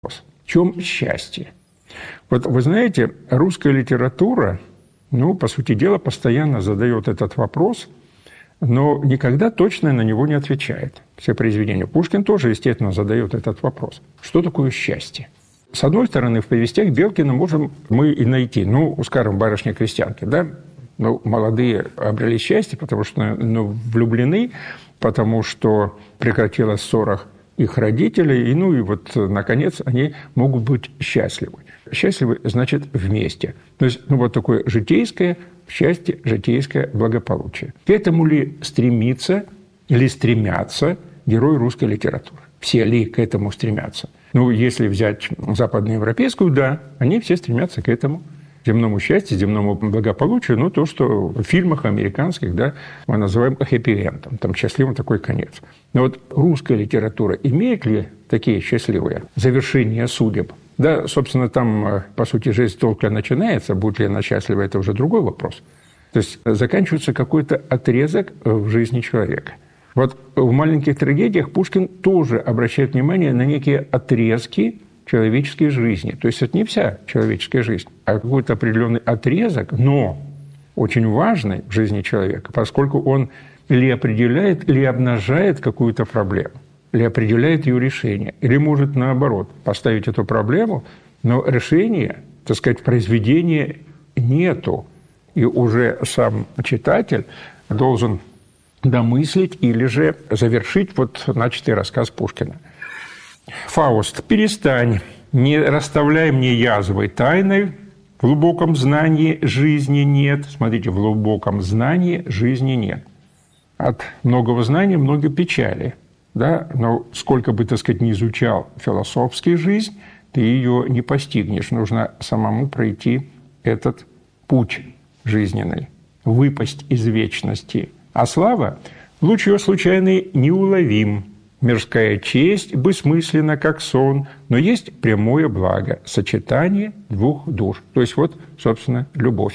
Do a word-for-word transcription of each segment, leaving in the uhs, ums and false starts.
В чем счастье? Вот вы знаете, русская литература, ну, по сути дела, постоянно задает этот вопрос, но никогда точно на него не отвечает. Все произведения. Пушкин тоже, естественно, задает этот вопрос. Что такое счастье? С одной стороны, в повестях Белкина можем мы и найти, ну, скажем, барышня-крестьянки, да? Ну, молодые обрели счастье, потому что ну, влюблены, потому что прекратилась ссора их родителей, и, ну, и вот, наконец, они могут быть счастливы. Счастливы значит вместе. То есть, ну, вот такое житейское счастье, житейское благополучие. К этому ли стремится или стремятся герои русской литературы? Все ли к этому стремятся? Ну, если взять западноевропейскую, да, они все стремятся к этому земному счастью, земному благополучию, ну, то, что в фильмах американских, да, мы называем хэппи-эндом, там счастливый такой конец. Но вот русская литература имеет ли такие счастливые завершения судеб? Да, собственно, там, по сути, жизнь только начинается, будет ли она счастлива, это уже другой вопрос. То есть заканчивается какой-то отрезок в жизни человека. Вот в «Маленьких трагедиях» Пушкин тоже обращает внимание на некие отрезки человеческой жизни. То есть это не вся человеческая жизнь, а какой-то определенный отрезок, но очень важный в жизни человека, поскольку он или определяет, или обнажает какую-то проблему, или определяет ее решение, или может, наоборот, поставить эту проблему, но решения, так сказать, произведения нету. И уже сам читатель должен домыслить или же завершить вот начатый рассказ Пушкина. «Фауст, перестань, не расставляй мне язвой тайной, в глубоком знании жизни нет». Смотрите, в глубоком знании жизни нет. От многого знания много печали, да? Но сколько бы, так сказать, ни изучал философски жизнь, ты ее не постигнешь. Нужно самому пройти этот путь жизненный, выпасть из вечности. А слава, луч ее случайный, неуловим. Мирская честь бессмысленна, как сон, но есть прямое благо, сочетание двух душ. То есть вот, собственно, любовь.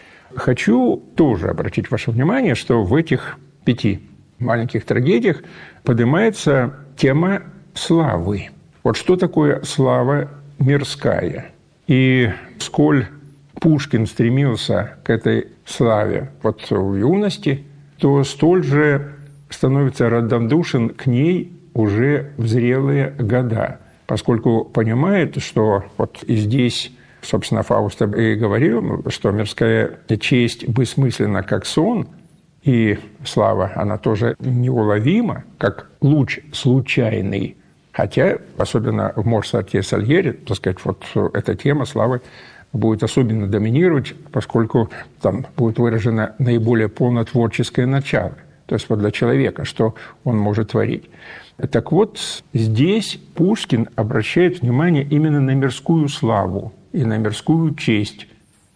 Хочу тоже обратить ваше внимание, что в этих пяти маленьких трагедиях поднимается тема славы. Вот что такое слава мирская? И сколь Пушкин стремился к этой славе вот в юности, то столь же становится равнодушен к ней уже в зрелые года, поскольку понимает, что вот и здесь, собственно, Фауст и говорил, что мирская честь бессмысленна, как сон, и слава, она тоже неуловима, как луч случайный. Хотя, особенно в Моцарте и Сальери, так сказать, вот эта тема славы будет особенно доминировать, поскольку там будет выражено наиболее полнотворческое начало. То есть вот для человека, что он может творить. Так вот, здесь Пушкин обращает внимание именно на мирскую славу и на мирскую честь.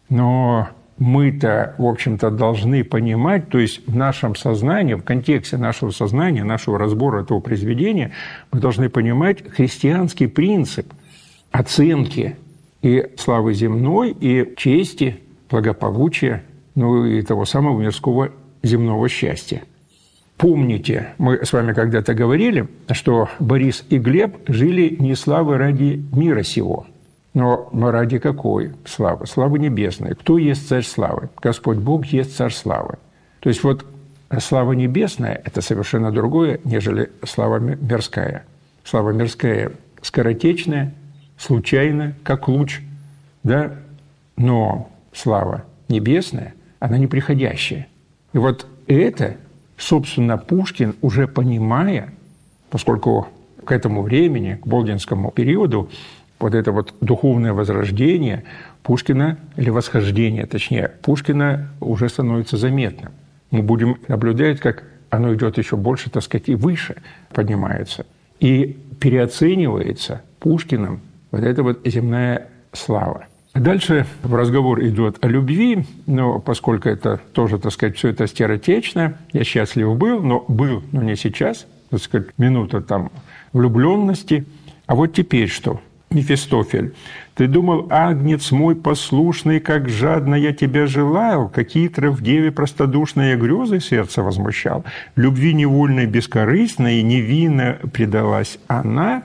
Но мы-то, в общем-то, должны понимать, то есть в нашем сознании, в контексте нашего сознания, нашего разбора этого произведения, мы должны понимать христианский принцип оценки и славы земной, и чести, благополучия, ну и того самого мирского земного счастья. Помните, мы с вами когда-то говорили, что Борис и Глеб жили не славы ради мира сего, но ради какой славы? Славы небесной. Кто есть царь славы? Господь Бог есть царь славы. То есть вот слава небесная – это совершенно другое, нежели слава мирская. Слава мирская скоротечная, случайная, как луч, да? Но слава небесная, она неприходящая. И вот это, собственно, Пушкин, уже понимая, поскольку к этому времени, к Болдинскому периоду, вот это вот духовное возрождение Пушкина, или восхождение, точнее, Пушкина уже становится заметным. Мы будем наблюдать, как оно идет еще больше, так сказать, и выше поднимается. И переоценивается Пушкиным вот эта вот земная слава. Дальше в разговор идет о любви, но поскольку это тоже, так сказать, все это скоротечно, я счастлив был, но был, но не сейчас, так сказать, минута там влюбленности. А вот теперь что? Мефистофель. «Ты думал, агнец мой послушный, как жадно я тебя желал, как хитро в деве простодушные грезы сердце возмущал. Любви невольной бескорыстной невинно предалась она,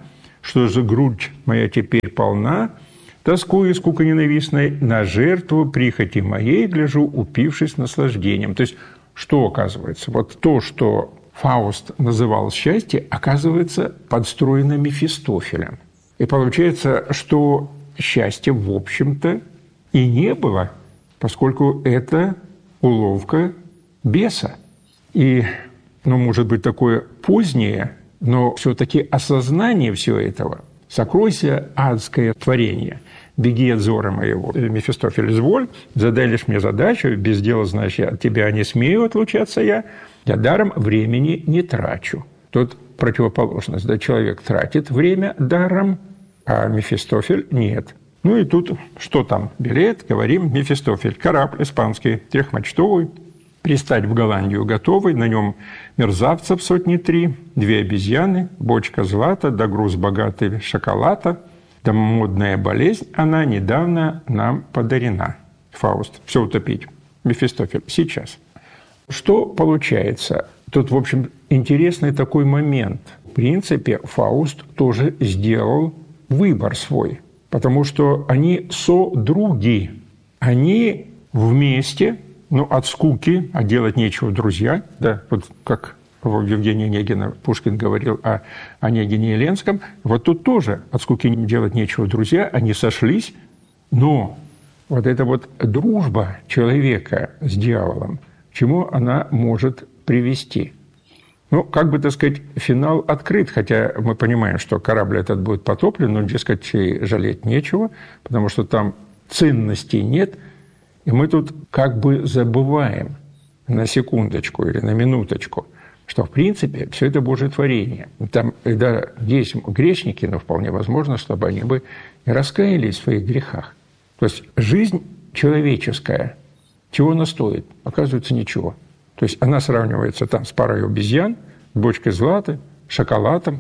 что же грудь моя теперь полна, тоскую, скука ненавистной, на жертву прихоти моей гляжу, упившись наслаждением». То есть, что оказывается? Вот то, что Фауст называл счастье, оказывается подстроено Мефистофелем. И получается, что счастья, в общем-то, и не было, поскольку это уловка беса. И, ну, может быть, такое позднее, но все-таки осознание всего этого. «Сокройся, адское творение, беги от взора моего». Мефистофель, изволь, задай лишь мне задачу, без дела, значит, я от тебя не смею отлучаться я, я даром времени не трачу. Тут противоположность, да, человек тратит время даром, а Мефистофель нет. Ну и тут, что там, билет, говорим, Мефистофель, корабль испанский, трехмачтовый, пристать в Голландию готовый, на нем мерзавцев сотни три, две обезьяны, бочка злата, да груз богатый шоколада, да модная болезнь, она недавно нам подарена. Фауст, все утопить. Мефистофель, сейчас. Что получается? Тут, в общем, интересный такой момент. В принципе, Фауст тоже сделал выбор свой, потому что они содруги, они вместе. Ну, от скуки, а делать нечего, друзья, да, вот как Евгений Онегин, Пушкин говорил о Онегине и Ленском, вот тут тоже от скуки делать нечего, друзья, они сошлись, но вот эта вот дружба человека с дьяволом, к чему она может привести? Ну, как бы, так сказать, финал открыт, хотя мы понимаем, что корабль этот будет потоплен, но, дескать, жалеть нечего, потому что там ценностей нет. И мы тут как бы забываем на секундочку или на минуточку, что, в принципе, все это Божье творение. Там, когда есть грешники, но вполне возможно, чтобы они бы и раскаялись в своих грехах. То есть жизнь человеческая, чего она стоит? Оказывается, ничего. То есть она сравнивается там с парой обезьян, бочкой злата, шоколадом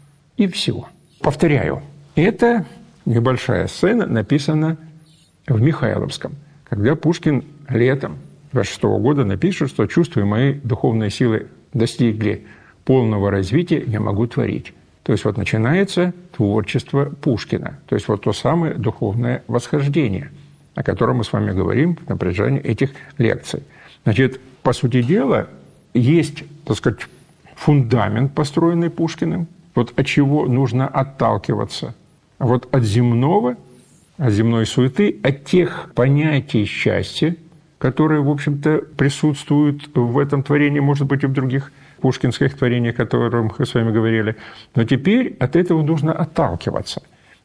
и все. Повторяю, эта небольшая сцена написана в Михайловском, когда Пушкин летом двадцать шестого года напишет, что «чувствуя мои духовные силы достигли полного развития, я могу творить». То есть вот начинается творчество Пушкина, то есть вот то самое духовное восхождение, о котором мы с вами говорим на протяжении этих лекций. Значит, по сути дела, есть, так сказать, фундамент, построенный Пушкиным, вот от чего нужно отталкиваться. А вот от земного, от земной суеты, от тех понятий счастья, которые, в общем-то, присутствуют в этом творении, может быть, и в других пушкинских творениях, о которых мы с вами говорили. Но теперь от этого нужно отталкиваться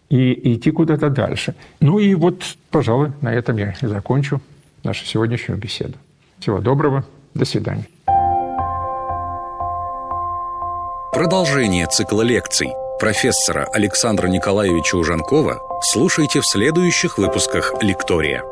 и идти куда-то дальше. Ну и вот, пожалуй, на этом я и закончу нашу сегодняшнюю беседу. Всего доброго, до свидания. Продолжение цикла лекций профессора Александра Николаевича Ужанкова слушайте в следующих выпусках «Лектория».